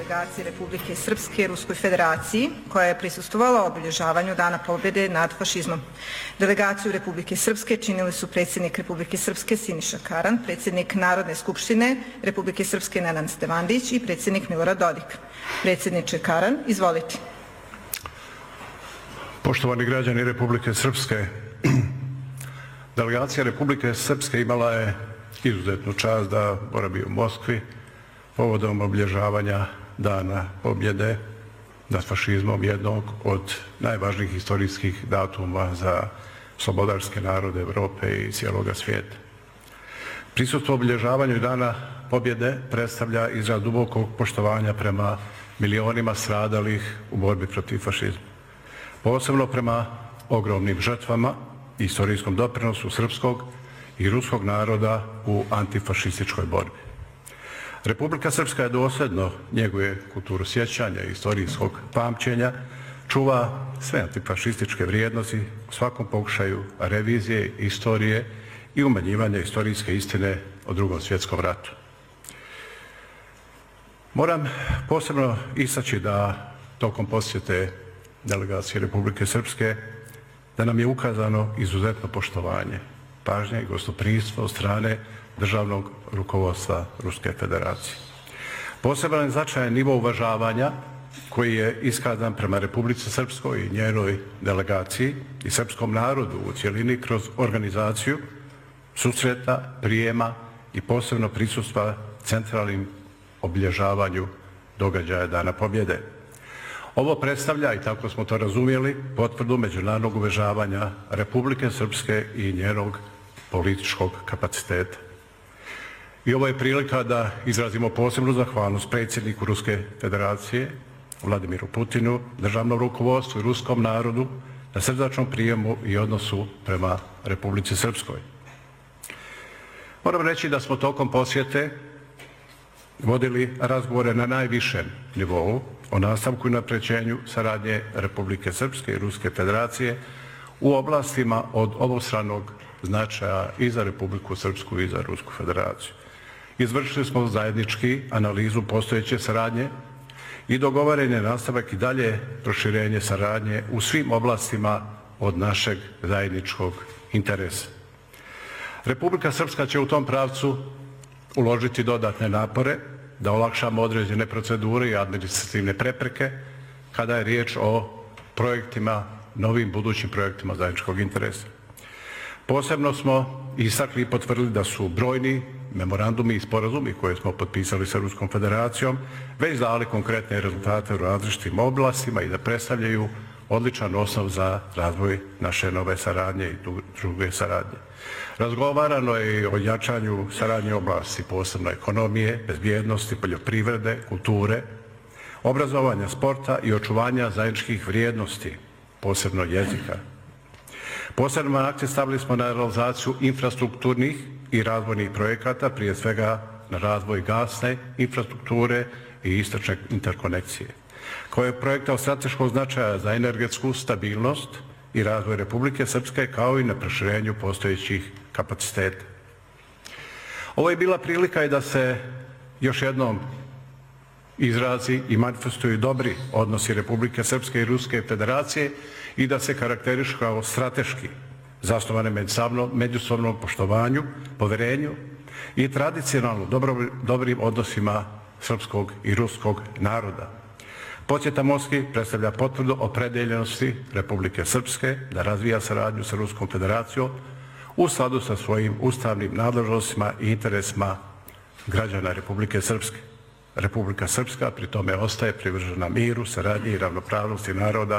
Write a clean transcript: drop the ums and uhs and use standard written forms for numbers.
delegacije Republike Srpske Ruskoj Federaciji, koja je prisustvovala obilježavanju Dana pobjede nad fašizmom. Delegaciju Republike Srpske činili su predsjednik Republike Srpske Siniša Karan, predsjednik Narodne skupštine Republike Srpske Nenad Stevandić i predsjednik Milorad Dodik. Predsjedniče Karan, izvolite. Poštovani građani Republike Srpske, delegacija Republike Srpske imala je izuzetnu čast da boravi u Moskvi povodom obilježavanja Dana pobjede nad fašizmom, jednog od najvažnijih historijskih datuma za slobodarske narode Evrope i cijeloga svijeta. Prisustvo obilježavanju Dana pobjede predstavlja izraz dubokog poštovanja prema milionima stradalih u borbi protiv fašizma, posebno prema ogromnim žrtvama i istorijskom doprinosu srpskog i ruskog naroda u antifašističkoj borbi. Republika Srpska je dosljedno njeguje kulturu sjećanja i istorijskog pamćenja, čuva sve antifašističke vrijednosti u svakom pokušaju revizije, istorije i umanjivanja istorijske istine o Drugom svjetskom ratu. Moram posebno istaći da tokom posjete delegacije Republike Srpske da nam je ukazano izuzetno poštovanje, pažnja i gostoprimstvo od strane državnog rukovodstva Ruske Federacije. Poseban je značajan nivo uvažavanja koji je iskazan prema Republici Srpskoj i njenoj delegaciji i srpskom narodu u cjelini kroz organizaciju susreta, prijema i posebno prisustva centralnim obilježavanju događaja Dana pobjede. Ovo predstavlja, i tako smo to razumjeli, potvrdu međunarodnog uvažavanja Republike Srpske i njenog političkog kapaciteta. I ovo je prilika da izrazimo posebnu zahvalnost predsjedniku Ruske Federacije, Vladimiru Putinu, državnom rukovodstvu i ruskom narodu na srdačnom prijemu i odnosu prema Republici Srpskoj. Moram reći da smo tokom posjete vodili razgovore na najvišem nivou o nastavku i napređenju saradnje Republike Srpske i Ruske Federacije u oblastima od obostranog značaja i za Republiku Srpsku i za Rusku Federaciju. Izvršili smo zajednički analizu postojeće saradnje i dogovoren je nastavak i dalje proširenje saradnje u svim oblastima od našeg zajedničkog interesa. Republika Srpska će u tom pravcu uložiti dodatne napore da olakšamo određene procedure i administrativne prepreke kada je riječ o projektima, novim budućim projektima zajedničkog interesa. Posebno smo istakli i potvrdili da su brojni memorandumi i sporazumi koje smo potpisali sa Ruskom Federacijom već dali konkretne rezultate u različitim oblastima i da predstavljaju odličan osnov za razvoj naše nove saradnje i druge saradnje. Razgovarano je i o jačanju saradnje u oblasti posebno ekonomije, bezbjednosti, poljoprivrede, kulture, obrazovanja, sporta i očuvanja zajedničkih vrijednosti, posebno jezika. Posebno akcent stavili smo na realizaciju infrastrukturnih i razvojnih projekata, prije svega na razvoj gasne infrastrukture i istočne interkonekcije, koje je projekta od strateškog značaja za energetsku stabilnost i razvoj Republike Srpske, kao i na proširenju postojećih kapaciteta. Ovo je bila prilika i da se još jednom izrazi i manifestuju dobri odnosi Republike Srpske i Ruske Federacije i da se karakterišu kao strateški zasnovane međusobnom poštovanju, poverenju i tradicionalno dobrim odnosima srpskog i ruskog naroda. Posjeta Moskvi predstavlja potvrdu opredeljenosti Republike Srpske da razvija saradnju sa Ruskom Federacijom u skladu sa svojim ustavnim nadležnostima i interesima građana Republike Srpske. Republika Srpska pri tome ostaje privržena miru, saradnji i ravnopravnosti naroda